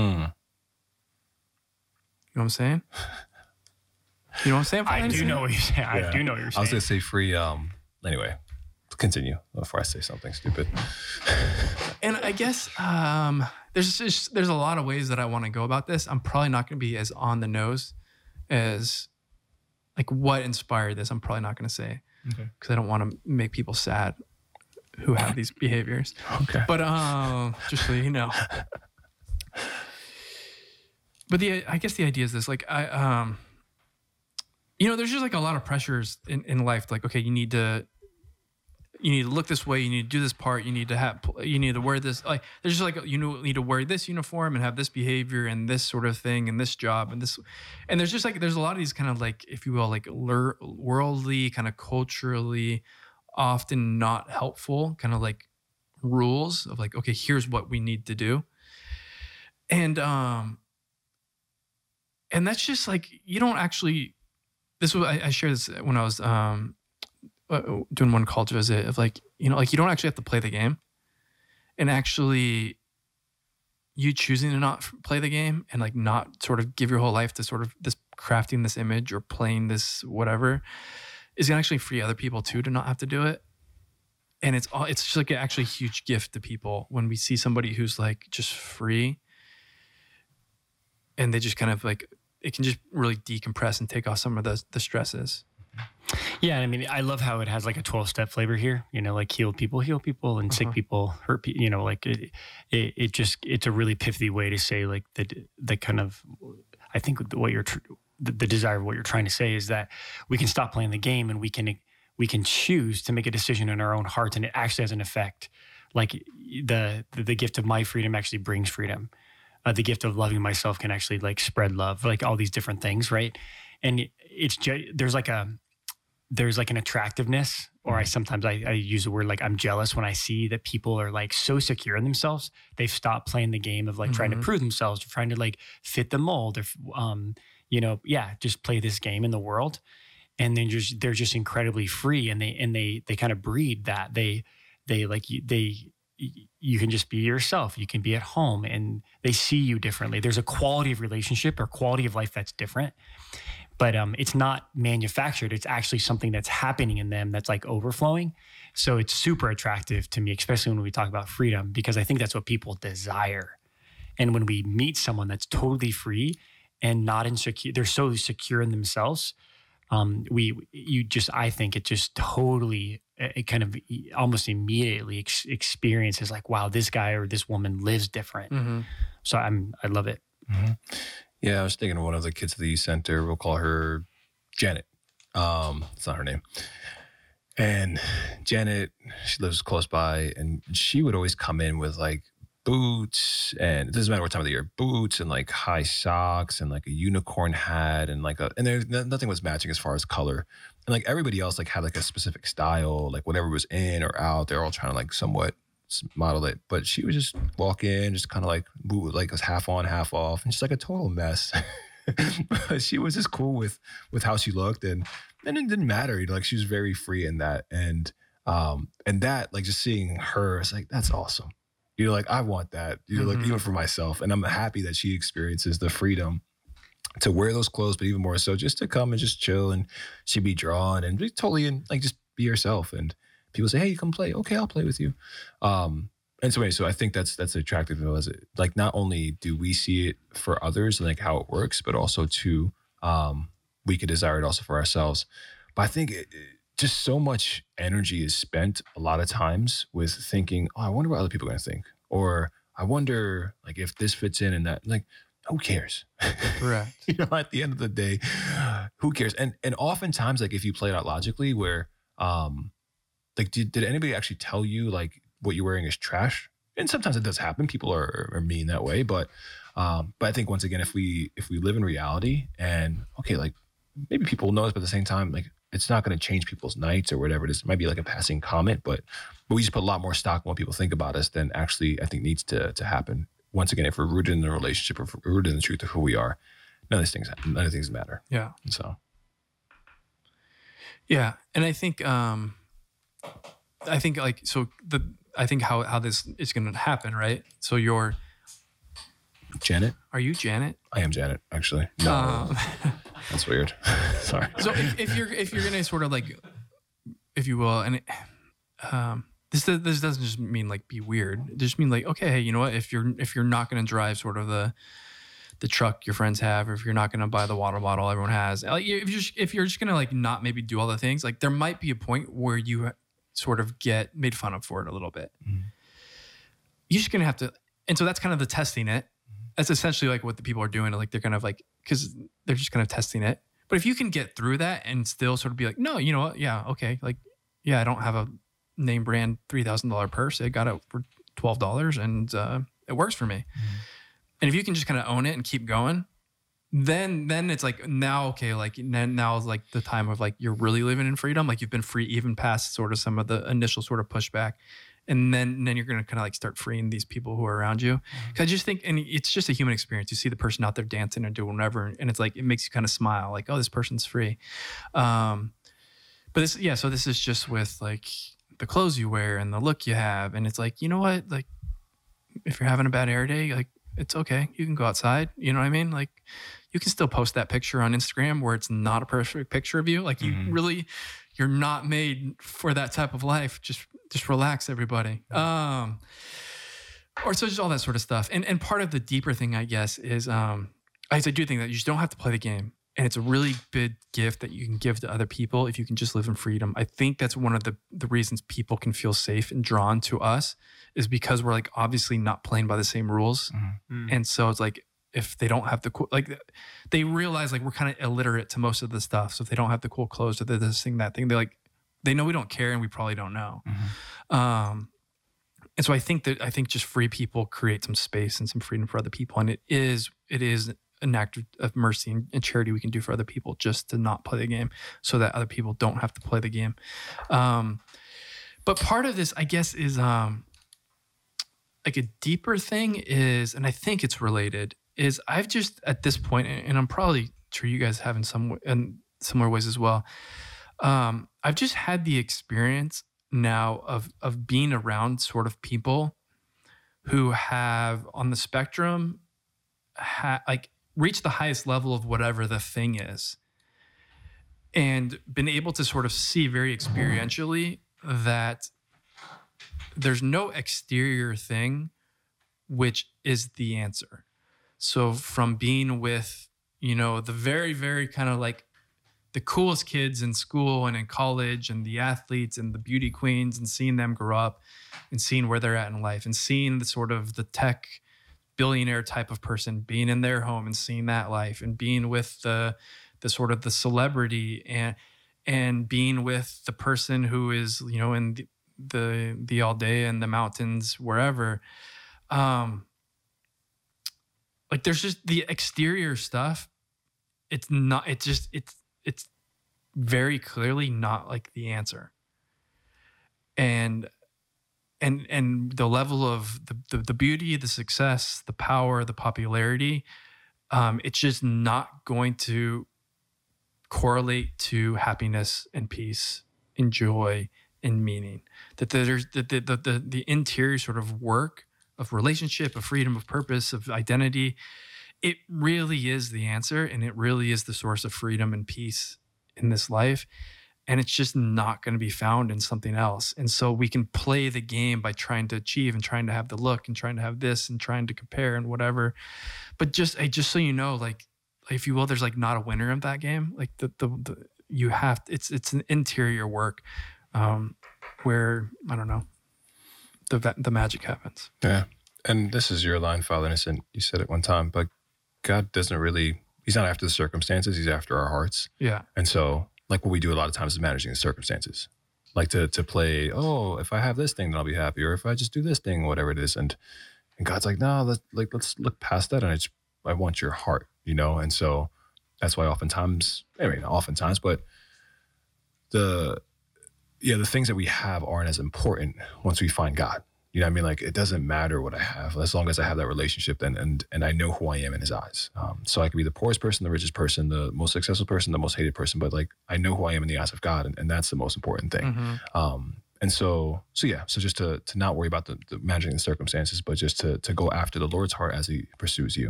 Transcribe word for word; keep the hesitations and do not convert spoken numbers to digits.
Mm. You know what I'm saying? You know what I'm saying? I do know what you're saying. Yeah. I do know what you're saying. I was going to say free. Um, anyway, continue before I say something stupid. And I guess um, there's just, there's a lot of ways that I want to go about this. I'm probably not going to be as on the nose as like what inspired this. I'm probably not going to say because okay. I don't want to make people sad who have these behaviors. Okay. But um, just so you know. But the I guess the idea is this, like I um, you know, there's just like a lot of pressures in, in life. Like, okay, you need to you need to look this way, you need to do this part, you need to have you need to wear this. Like, there's just like you need to wear this uniform and have this behavior and this sort of thing and this job and this, and there's just like there's a lot of these kind of like, if you will, like lur- worldly kind of culturally often not helpful kind of like rules of like, okay, here's what we need to do, and um. And that's just like, you don't actually, this was, I, I shared this when I was um, doing one college visit of like, you know, like you don't actually have to play the game. And actually you choosing to not play the game and like not sort of give your whole life to sort of this crafting this image or playing this whatever is going to actually free other people too to not have to do it. And it's all, it's just like actually a huge gift to people when we see somebody who's like just free and they just kind of like, it can just really decompress and take off some of the the stresses. Yeah, I mean, I love how it has like a twelve-step flavor here. You know, like heal people, heal people, and uh-huh. sick people, hurt people. You know, like it, it, it just it's a really pithy way to say like the the kind of. I think what you're the, the desire of what you're trying to say is that we can stop playing the game and we can we can choose to make a decision in our own hearts, and it actually has an effect. Like the the, the gift of my freedom actually brings freedom. Uh, the gift of loving myself can actually like spread love, like all these different things, right? And it's just, there's like a there's like an attractiveness, or I sometimes I, I use the word like I'm jealous when I see that people are like so secure in themselves, they've stopped playing the game of like mm-hmm. trying to prove themselves, trying to like fit the mold, or um, you know, yeah, just play this game in the world, and then just they're just incredibly free, and they and they they kind of breed that they they like they. You can just be yourself. You can be at home and they see you differently. There's a quality of relationship or quality of life that's different, but um, it's not manufactured. It's actually something that's happening in them that's like overflowing. So it's super attractive to me, especially when we talk about freedom, because I think that's what people desire. And when we meet someone that's totally free and not insecure, they're so secure in themselves. Um, we, you just, I think it just totally, it kind of almost immediately ex- experiences like, wow, this guy or this woman lives different. Mm-hmm. So I'm, I love it. Mm-hmm. Yeah. I was thinking of one of the kids at the youth center. We'll call her Janet. Um, it's not her name. And Janet, she lives close by, and she would always come in with like boots, and it doesn't matter what time of the year, boots and like high socks and like a unicorn hat and like a, and there nothing was matching as far as color. And like everybody else like had like a specific style, like whatever was in or out, they're all trying to like somewhat model it. But she would just walk in, just kind of like boot, like it was half on, half off, and just like a total mess. But she was just cool with with how she looked, and and it didn't matter. You know, like she was very free in that, and um and that like just seeing her, it's like that's awesome. You're like, I want that. You're mm-hmm. like, even for myself. And I'm happy that she experiences the freedom to wear those clothes, but even more so just to come and just chill, and she be drawn and be totally in, like just be herself. And people say, hey, you come play. Okay, I'll play with you. Um, and so anyway, so I think that's that's attractive as it, like not only do we see it for others and like how it works, but also too, um, we could desire it also for ourselves. But I think it, it, just so much energy is spent a lot of times with thinking, oh, I wonder what other people are going to think. Or I wonder like if this fits in and that, like, who cares? Correct. You know, at the end of the day, who cares? And and oftentimes, like if you play it out logically, where um, like did, did anybody actually tell you like what you're wearing is trash? And sometimes it does happen. People are, are mean that way, but um, but I think once again, if we if we live in reality and okay, like maybe people will notice, but at the same time, like it's not going to change people's nights or whatever it is. It might be like a passing comment, but but we just put a lot more stock in what people think about us than actually I think needs to to happen. Once again, if we're rooted in the relationship, or if we're rooted in the truth of who we are, none of these things, none of these things matter. Yeah. And so. Yeah. And I think, um, I think like, so the, I think how, how this is going to happen, right? So you're, Janet? Are you Janet? I am Janet, actually. No, Um, that's weird. Sorry. so if, if you're if you're gonna sort of like, if you will, and it, um, this this doesn't just mean like be weird. It just mean like, okay, hey, you know what? If you're if you're not gonna drive sort of the the truck your friends have, or if you're not gonna buy the water bottle everyone has, like if you're just, if you're just gonna like not maybe do all the things, like there might be a point where you sort of get made fun of for it a little bit. Mm-hmm. You're just gonna have to, and so that's kind of the testing it. That's essentially like what the people are doing. Like they're kind of like, because they're just kind of testing it. But if you can get through that and still sort of be like, no, you know what? Yeah, okay. Like, yeah, I don't have a name brand three thousand dollars purse. I got it for twelve dollars and uh, it works for me. Mm-hmm. And if you can just kind of own it and keep going, then then it's like now, okay, like then now is like the time of like you're really living in freedom. Like you've been free even past sort of some of the initial sort of pushback. And then, and then you're going to kind of like start freeing these people who are around you. Because I just think, and it's just a human experience. You see the person out there dancing or doing whatever, and it's like, it makes you kind of smile like, oh, this person's free. Um, but this, yeah, so this is just with like the clothes you wear and the look you have. And it's like, you know what? Like, if you're having a bad hair day, like, it's okay. You can go outside. You know what I mean? Like, you can still post that picture on Instagram where it's not a perfect picture of you. Like, you mm-hmm. really, you're not made for that type of life. Just, just relax, everybody. Um, or so just all that sort of stuff. And and part of the deeper thing, I guess, is um, I, I do think that you just don't have to play the game. And it's a really big gift that you can give to other people if you can just live in freedom. I think that's one of the, the reasons people can feel safe and drawn to us is because we're like obviously not playing by the same rules. Mm-hmm. And so it's like, if they don't have the cool, like they realize like we're kind of illiterate to most of the stuff. So if they don't have the cool clothes or they're this thing, that thing, they're like, they know we don't care and we probably don't know. Mm-hmm. Um, and so I think that, I think just free people create some space and some freedom for other people. And it is, it is an act of mercy and, and charity we can do for other people just to not play the game so that other people don't have to play the game. Um, but part of this, I guess, is um, like a deeper thing is, and I think it's related, is I've just at this point, and I'm probably sure you guys have in some in similar ways as well. Um, I've just had the experience now of of being around sort of people who have on the spectrum, ha- like reached the highest level of whatever the thing is, and been able to sort of see very experientially that there's no exterior thing which is the answer. So from being with, you know, the very, very kind of like the coolest kids in school and in college and the athletes and the beauty queens and seeing them grow up and seeing where they're at in life and seeing the sort of the tech billionaire type of person being in their home and seeing that life and being with the the sort of the celebrity and and being with the person who is, you know, in the the, the all day in the mountains, wherever. Um, Like there's just the exterior stuff. It's not, it's just, it's, it's very clearly not like the answer. And, and, and the level of the, the, the beauty, the success, the power, the popularity, um, it's just not going to correlate to happiness and peace and joy and meaning. That there's the, the, the, the, the interior sort of work of relationship, of freedom, of purpose, of identity, it really is the answer, and it really is the source of freedom and peace in this life. And it's just not going to be found in something else. And so we can play the game by trying to achieve and trying to have the look and trying to have this and trying to compare and whatever. But just, just so you know, like, if you will, there's like not a winner of that game. Like the, the, the you have, it's, it's an interior work um, where, I don't know, the the magic happens. Yeah. And this is your line, Father Innocent. You said it one time, but God doesn't really, he's not after the circumstances. He's after our hearts. Yeah. And so like what we do a lot of times is managing the circumstances. Like to to play, oh, if I have this thing, then I'll be happy. Or if I just do this thing, whatever it is. And and God's like, no, let's like let's look past that. And I just I want your heart, you know? And so that's why oftentimes, I mean, not oftentimes, but the yeah, the things that we have aren't as important once we find God. You know what I mean? Like, it doesn't matter what I have as long as I have that relationship and and and I know who I am in his eyes. Um, so I could be the poorest person, the richest person, the most successful person, the most hated person, but like, I know who I am in the eyes of God. And, and that's the most important thing. Mm-hmm. Um, and so, so yeah, so just to to not worry about the, the managing the circumstances, but just to to go after the Lord's heart as He pursues you.